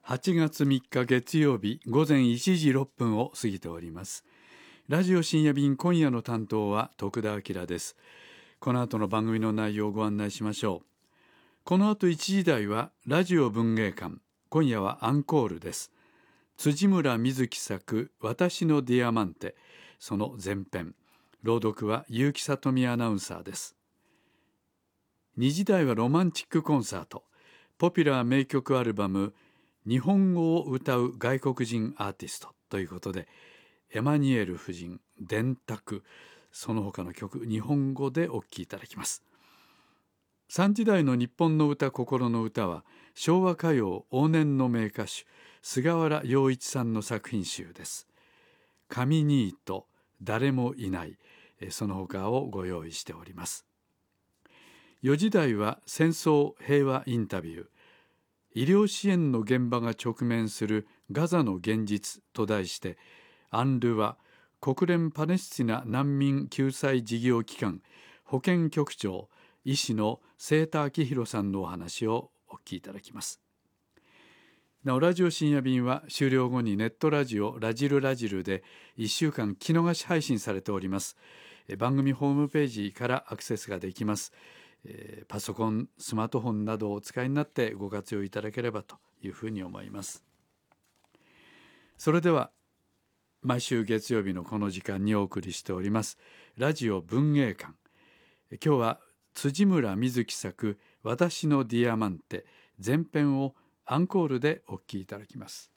8月3日月曜日午前1時6分を過ぎております。ラジオ深夜便、今夜の担当は徳田明です。この後の番組の内容をご案内しましょう。この後1時台はラジオ文芸館、今夜はアンコールです。辻村瑞希作私のディアマンテ、その前編、朗読は結城里美アナウンサーです。2時台はロマンチックコンサート、ポピュラー名曲アルバム日本語を歌う外国人アーティストということで、エマニュエル夫人、電卓、その他の曲、日本語でお聴きいただきます。3時台の日本の歌、心の歌は、昭和歌謡往年の名歌手、菅原洋一さんの作品集です。神ニート、誰もいない、その他をご用意しております。4時台は戦争平和インタビュー、医療支援の現場が直面するガザの現実と題して、アンルワ国連パレスチナ難民救済事業機関保健局長医師の清田明宏さんのお話をお聞きいただきます。なお、ラジオ深夜便は終了後にネットラジオラジルラジルで1週間聞き逃し配信されております。番組ホームページからアクセスができます。パソコン、スマートフォンなどをお使いになってご活用いただければというふうに思います。それでは毎週月曜日のこの時間にお送りしておりますラジオ文芸館、今日は辻村瑞希作私のディアマンテ前編をアンコールでお聞きいただきます。